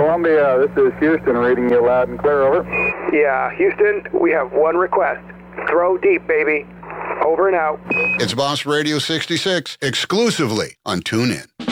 Columbia, this is Houston, reading you loud and clear, over. Yeah, Houston, we have one request. Throw deep, baby. Over and out. It's Boss Radio 66, exclusively on TuneIn.